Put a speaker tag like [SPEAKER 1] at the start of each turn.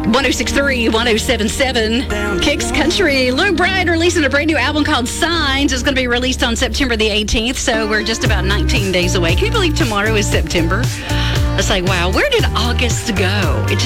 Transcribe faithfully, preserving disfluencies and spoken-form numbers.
[SPEAKER 1] one oh six point three, one oh seven point seven. Kicks Country. Luke Bryan releasing a brand new album called Signs. It's going to be released on September the eighteenth, so we're just about nineteen days away. Can you believe tomorrow is September? It's like, wow, where did August go? It just